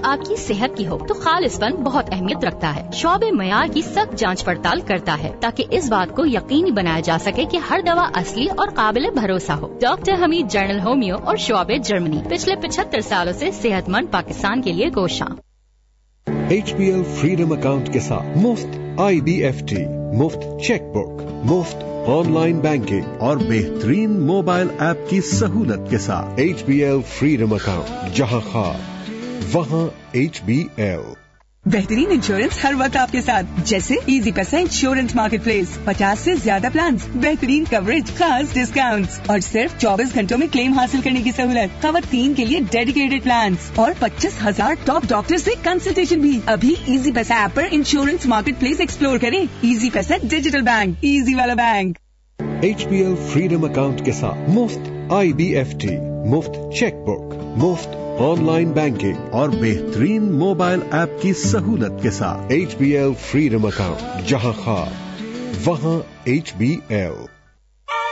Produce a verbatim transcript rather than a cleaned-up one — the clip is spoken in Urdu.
آپ کی صحت کی ہو تو خالص پن بہت اہمیت رکھتا ہے. شعبہ معیار کی سخت جانچ پڑتال کرتا ہے تاکہ اس بات کو یقینی بنایا جا سکے کہ ہر دوا اصلی اور قابل بھروسہ ہو. ڈاکٹر حمید، جرنل ہومیو اور شعبہ جرمنی، پچھلے پچہتر سالوں سے صحت مند پاکستان کے لیے گوشاں. H P L freedom account کے ساتھ مفت آئی بی ایف ٹی، مفت چیک بک، مفت آن لائن بینکنگ اور بہترین موبائل ایپ کی سہولت کے ساتھ H P L freedom account, جہاں خواب وہاں ایچ بی ایل. بہترین انشورنس ہر وقت آپ کے ساتھ، جیسے ایزی پیسہ انشورنس مارکیٹ پلیس، پچاس سے زیادہ پلانس، بہترین کوریج، خاص ڈسکاؤنٹس اور صرف چوبیس گھنٹوں میں کلیم حاصل کرنے کی سہولت. خواتین کے لیے ڈیڈیکیٹڈ پلانس اور پچیس ہزار ٹاپ ڈاکٹر سے کنسلٹیشن بھی. ابھی ایزی پیسہ ایپ پر انشورنس مارکیٹ پلیس ایکسپلور کریں. ایزی پیسہ ڈیجیٹل بینک، ایزی والا bank. H P L freedom account کے ساتھ مفت آئی بی ایف ٹی، مفت چیک بک، مفت آن لائن بینکنگ اور بہترین موبائل ایپ کی سہولت کے ساتھ H be L freedom account, جہاں خواب وہاں ایچ بی ایل.